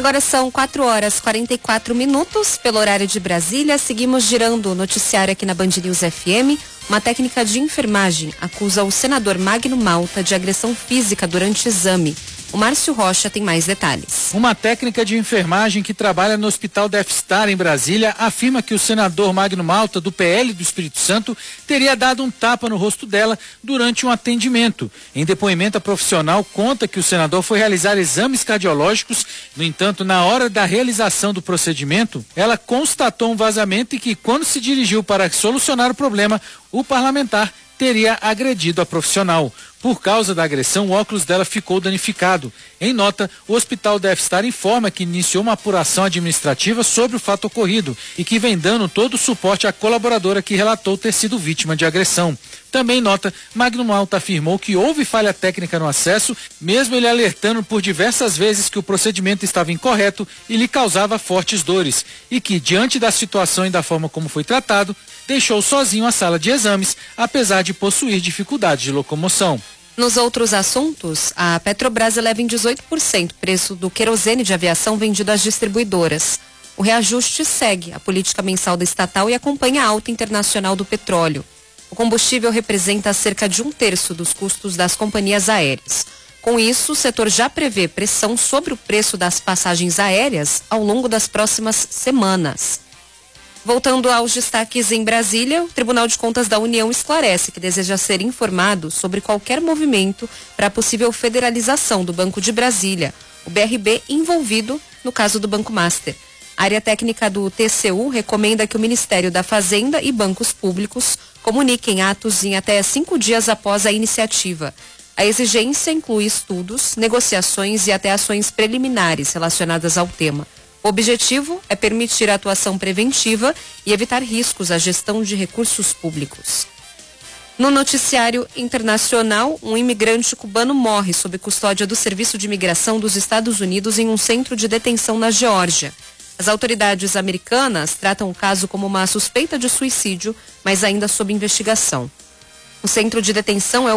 Agora são 4h44 pelo horário de Brasília. Seguimos girando o noticiário aqui na Band News FM. Uma técnica de enfermagem acusa o senador Magno Malta de agressão física durante exame. O Márcio Rocha tem mais detalhes. Uma técnica de enfermagem que trabalha no Hospital Defstar em Brasília afirma que o senador Magno Malta, do PL do Espírito Santo, teria dado um tapa no rosto dela durante um atendimento. Em depoimento, a profissional conta que o senador foi realizar exames cardiológicos. No entanto, na hora da realização do procedimento, ela constatou um vazamento e que, quando se dirigiu para solucionar o problema, o parlamentar teria agredido a profissional. Por causa da agressão, o óculos dela ficou danificado. Em nota, o Hospital Defstar informa que iniciou uma apuração administrativa sobre o fato ocorrido e que vem dando todo o suporte à colaboradora que relatou ter sido vítima de agressão. Também em nota, Magno Malta afirmou que houve falha técnica no acesso, mesmo ele alertando por diversas vezes que o procedimento estava incorreto e lhe causava fortes dores, e que, diante da situação e da forma como foi tratado, deixou sozinho a sala de exames, apesar de possuir dificuldades de locomoção. Nos outros assuntos, a Petrobras eleva em 18% o preço do querosene de aviação vendido às distribuidoras. O reajuste segue a política mensal da estatal e acompanha a alta internacional do petróleo. O combustível representa cerca de 1/3 dos custos das companhias aéreas. Com isso, o setor já prevê pressão sobre o preço das passagens aéreas ao longo das próximas semanas. Voltando aos destaques em Brasília, o Tribunal de Contas da União esclarece que deseja ser informado sobre qualquer movimento para a possível federalização do Banco de Brasília, o BRB envolvido no caso do Banco Master. A área técnica do TCU recomenda que o Ministério da Fazenda e bancos públicos comuniquem atos em até 5 dias após a iniciativa. A exigência inclui estudos, negociações e até ações preliminares relacionadas ao tema. O objetivo é permitir a atuação preventiva e evitar riscos à gestão de recursos públicos. No noticiário internacional, um imigrante cubano morre sob custódia do Serviço de Imigração dos Estados Unidos em um centro de detenção na Geórgia. As autoridades americanas tratam o caso como uma suspeita de suicídio, mas ainda sob investigação. O centro de detenção é o